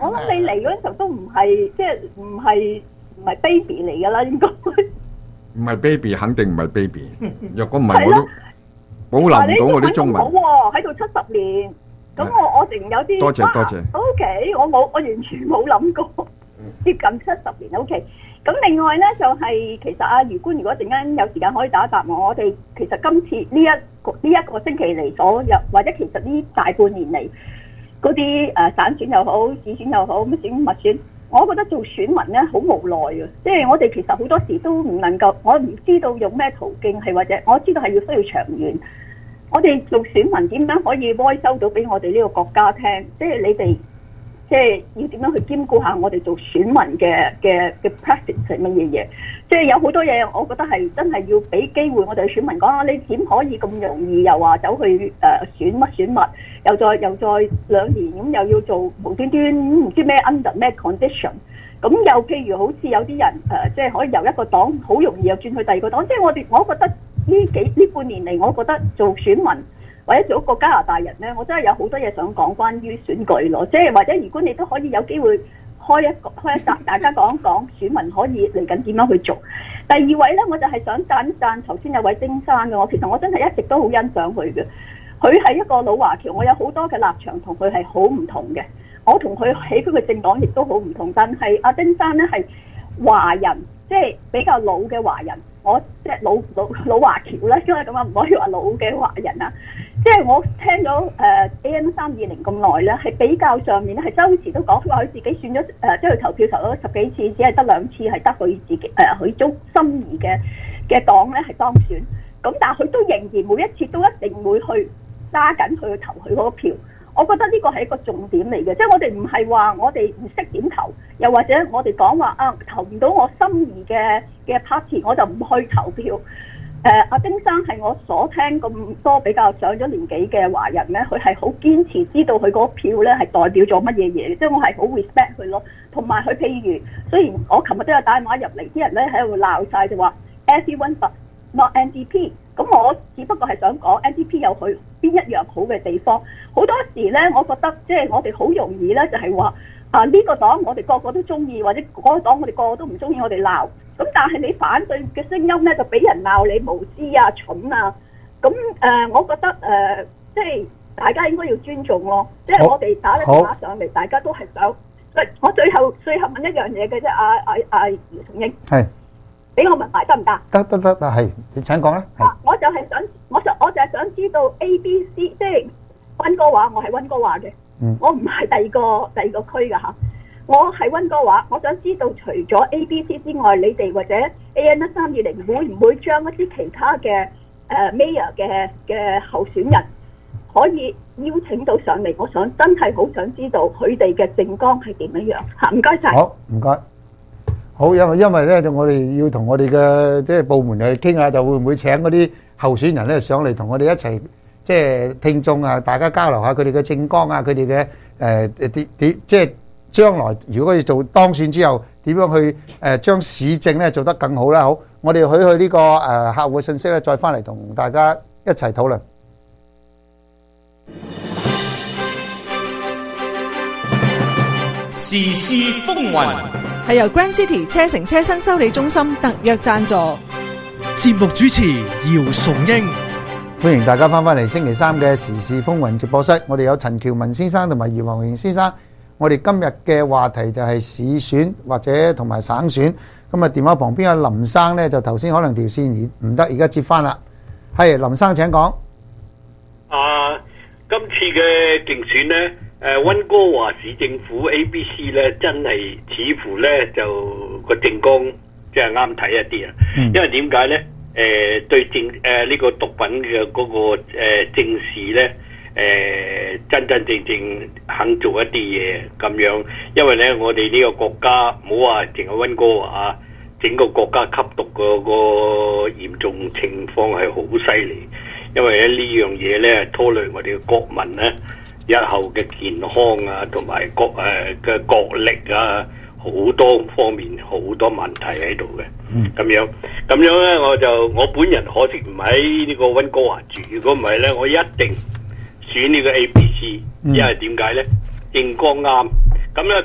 我諗你嚟嗰陣時候都唔係即係唔係 baby 嚟㗎啦，應該。 唔係 baby， 肯定唔係 baby。若果唔係，我都保留唔到我啲中文。 好喎，喺度70年，咁我淨有啲多謝。 OK，我完全冇諗過接近70年 OK。咁另外咧就係其實阿余官，如果陣間有時間可以答一答我哋其實今次呢一個星期嚟咗，又或者其實呢大半年嚟嗰啲省選又好、市選又好、乜選密選，我覺得做選民咧好無奈嘅，即係我哋其實好多時都唔能夠，我唔知道用咩途徑係或者我知道係要需要長遠。我哋做選民點樣可以 voice 收到俾我哋呢個國家聽？即係你哋。即係要點樣去兼顧下我哋做選民嘅 practice 係乜嘢嘢？即係有好多嘢，我覺得係真係要俾機會我哋選民講啊！你點可以咁容易又話走去選乜？又再2年咁又要做無端端唔知咩 under 咩 condition？咁又譬如好似有啲人即係可以由一個黨好容易又轉去第二個黨。即係我覺得呢半年嚟，我覺得做選民。或者做一個加拿大人咧，我真係有好多嘢想講關於選舉咯，即係或者如果你都可以有機會開一集，大家講一講選民可以嚟緊點樣去做。第二位咧，我就係想讚一讚頭先有位丁生嘅，其實我真係一直都好欣賞佢嘅。佢係一個老華僑，我有好多嘅立場同佢係好唔同嘅，我同佢起佢嘅政黨亦都好唔同。但係阿丁生咧係華人，即係比較老嘅華人，我即係老華僑啦，因為咁啊，唔可以話老嘅華人啊。即係我聽咗AM320咁耐咧，係比較上面咧，係周時都講話佢自己選咗即係佢投票投咗10幾次，只係得2次係得佢自己佢中心儀嘅黨咧係當選。咁但係佢都仍然每一次都一定會去揸緊去投佢嗰個票。我覺得呢個係一個重點嚟嘅，即係我哋唔係話我哋唔識點投，又或者我哋講話投唔到我心儀嘅 party， 我就唔去投票。阿丁生係我所聽咁多比較上咗年紀嘅華人咧，佢係好堅持知道佢嗰票咧係代表咗乜嘢嘢，即係我係好 respect 佢咯。同埋佢譬如，雖然我琴日都有打電話入嚟，啲人咧喺度鬧晒就話 everyone but not NDP， 咁我只不過係想講 NDP 有佢邊一樣好嘅地方。好多時咧，我覺得即係我哋好容易咧就係話呢個黨我哋個個都中意，或者嗰個黨我哋個個都唔中意，我哋鬧。咁但係你反對嘅聲音咧，就俾人鬧你無知啊、蠢啊。咁我覺得即係大家應該要尊重咯。即係我哋打電話上嚟，大家都係想。我最後問一樣嘢嘅啫，阿姚松英。係。俾我問埋得唔得？ 得，係。你請講啦。 我就係想知道 ABC， 即係溫哥華，我係溫哥華嘅。我唔係第二個區㗎嚇。我係溫哥華，我想知道除咗 ABC 之外，你哋或者 AM320會唔會將一啲其他嘅Mayor 嘅候選人可以邀請到上嚟？我真係好想知道佢哋嘅政綱係點樣樣嚇。唔該晒。 好，唔該。好，因為咧，我哋要同我哋嘅即係部門去傾下，就會唔會請嗰啲候選人咧上嚟同我哋一齊即係聽眾啊，大家交流下佢哋嘅政綱啊，佢哋嘅即係。將來如果要做當選之後，點樣去將市政咧做得更好啦？好，我哋去呢個客戶嘅信息咧，再翻嚟同大家一齊討論。 時事風雲係由 Grand City 車城車新修理中心特約贊助。 節目主持姚崇英， 歡迎大家翻嚟星期三嘅時事風雲直播室。我哋有陳喬文先生同埋姚宏榮先生。我哋今日嘅話題就係市選或者同埋省選。咁啊，電話旁邊有林生咧，就頭先可能條線唔得，而家接翻啦。係林生請講。 今次嘅競選咧，溫哥華市政府 ABC 咧，真係似乎咧就個政綱即係啱睇一啲啊。因為點解咧？對呢個毒品嘅嗰個正視咧。真正肯做一啲嘢咁樣，因為咧我哋呢個國家唔好話淨係溫哥華，整個國家吸毒嗰個嚴重情況係好犀利，因為咧呢樣嘢咧拖累我哋嘅國民咧日後嘅健康啊，同埋嘅國力啊，好多方面好多問題喺度嘅。咁樣咧我本人可惜唔喺呢個溫哥華住，如果唔係咧我一定選呢個 ABC，因為點解咧？政綱啱，咁咧